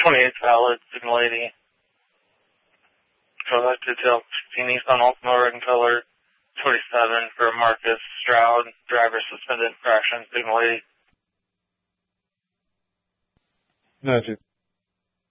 28 valid, signal 80. Collect detail 15 Nissan Altima red in color, 27 for Marcus Stroud, driver suspended infraction, signal 80. Noted.